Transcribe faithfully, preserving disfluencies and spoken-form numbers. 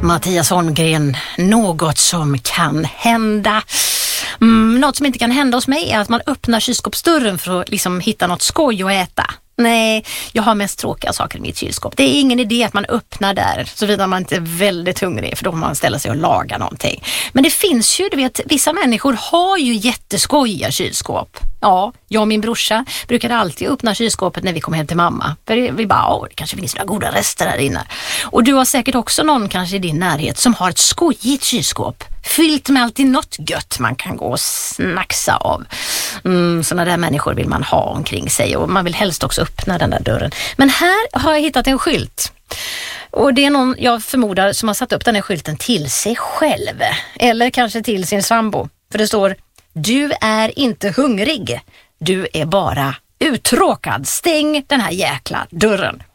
Mattias Holmgren, något som kan hända. Mm, något som inte kan hända hos mig är att man öppnar kylskåpsdörren för att liksom hitta något skoj att äta. Nej, jag har mest tråkiga saker i mitt kylskåp. Det är ingen idé att man öppnar där, såvida man inte är väldigt hungrig, för då får man ställa sig och laga någonting. Men det finns ju, du vet, vissa människor har ju jätteskojiga kylskåp. Ja, jag och min brorsa brukade alltid öppna kylskåpet när vi kom hem till mamma. För vi bara, åh, det kanske finns några goda rester här inne. Och du har säkert också någon kanske i din närhet som har ett skojigt kylskåp. Fyllt med alltid något gött man kan gå och snacksa av. Mm, sådana där människor vill man ha omkring sig. Och man vill helst också öppna den där dörren. Men här har jag hittat en skylt. Och det är någon, jag förmodar, som har satt upp den här skylten till sig själv. Eller kanske till sin sambo. För det står: du är inte hungrig. Du är bara uttråkad. Stäng den här jäkla dörren.